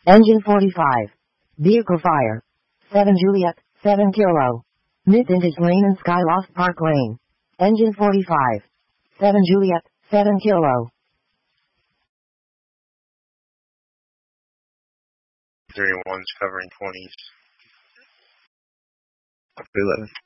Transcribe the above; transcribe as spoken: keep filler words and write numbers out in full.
Engine forty-five. Vehicle fire. seven Juliet, seven Kilo. Mid-Vintage Lane and Skyloft Park Lane. Engine forty-five. seven Juliet, seven Kilo. three ones covering twenties. eleven.